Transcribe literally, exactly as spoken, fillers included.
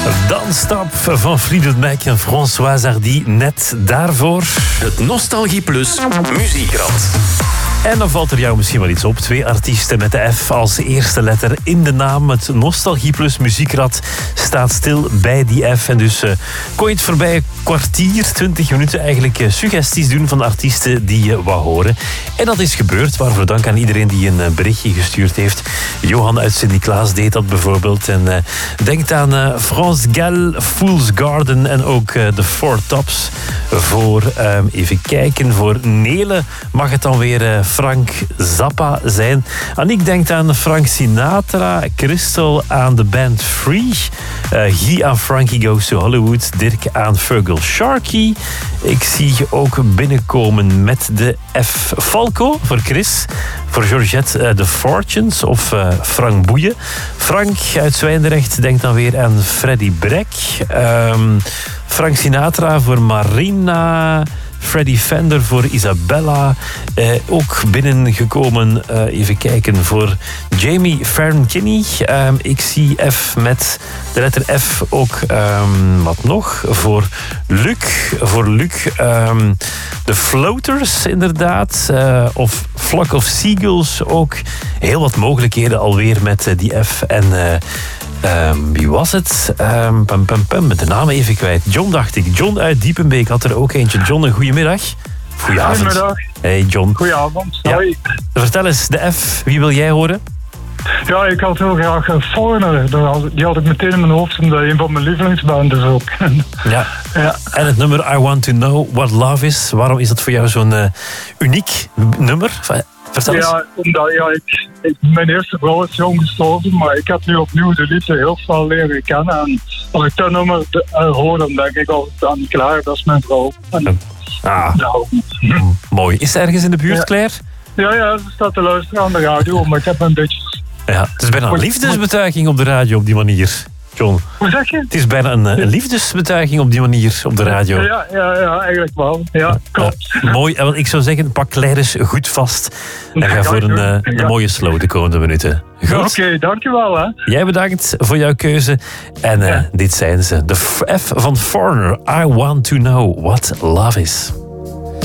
Don't Stop van Fleetwood Mac en Françoise Hardy. Net daarvoor het Nostalgie Plus Muziekrad. En dan valt er jou misschien wel iets op. Twee artiesten met de F als eerste letter in de naam. Het Nostalgie Plus Muziekrad staat stil bij die F. En dus uh, kon je het voorbije kwartier, twintig minuten eigenlijk uh, suggesties doen van de artiesten die je wou horen. En dat is gebeurd. Waarvoor dank aan iedereen die een uh, berichtje gestuurd heeft. Johan uit Sint-Niklaas deed dat bijvoorbeeld. En uh, denkt aan uh, France Gall, Fool's Garden en ook uh, de Four Tops. Voor, uh, even kijken, voor Nele mag het dan weer... Uh, Frank Zappa zijn. Aniek denkt aan Frank Sinatra. Christel aan de band Free. Uh, Guy aan Frankie Goes to Hollywood. Dirk aan Fergal Sharkey. Ik zie je ook binnenkomen met de F. Falco voor Chris. Voor Georgette uh, The Fortunes of uh, Frank Boeien. Frank uit Zwijndrecht denkt dan weer aan Freddy Brek. Um, Frank Sinatra voor Marina... Freddy Fender voor Isabella. Eh, ook binnengekomen, uh, even kijken, voor Jamie Fern-Kinney. Um, ik zie F met de letter F ook. Um, wat nog? Voor Luc. Voor Luc. Um, de Floaters, inderdaad. Uh, of Flock of Seagulls ook. Heel wat mogelijkheden alweer met uh, die F. En... Uh, Um, wie was het? Um, pum, pum, pum, met de naam even kwijt. John, dacht ik. John uit Diepenbeek had er ook eentje. John, een goedemiddag. Goedenavond. Goedemiddag. Hey John. Goedenavond. Ja. Hoi. Vertel eens, de F, wie wil jij horen? Ja, ik had heel graag uh, Foreigner. Die had ik meteen in mijn hoofd, omdat een van mijn lievelingsbands is ook. Ja. Ja. En het nummer I Want To Know What Love Is. Waarom is dat voor jou zo'n uh, uniek nummer? Vertel eens. Ja, omdat ja, ik, ik, mijn eerste vrouw is jong gestorven, maar ik heb nu opnieuw de liefde heel veel leren kennen. En als ik dat nummer de, uh, hoor, dan denk ik altijd aan Claire, dat is mijn vrouw. En, ah, nou. Mooi. Is ze ergens in de buurt, Ja. Claire? Ja, ja, ze staat te luisteren aan de radio, maar ik heb een beetje... Ja, het is bijna een liefdesbetuiging op de radio op die manier, John. Hoe zeg je? Het is bijna een, een liefdesbetuiging op die manier op de radio. Ja, ja, ja, eigenlijk wel. Ja, klopt. Ja, mooi. En ik zou zeggen, pak Claire eens goed vast. En ga voor een, uh, een Ja. mooie slow de komende minuten. Goed? Oké, okay, dankjewel hè. Jij bedankt voor jouw keuze. En uh, Ja. dit zijn ze. De F van Foreigner. I Want To Know What Love Is.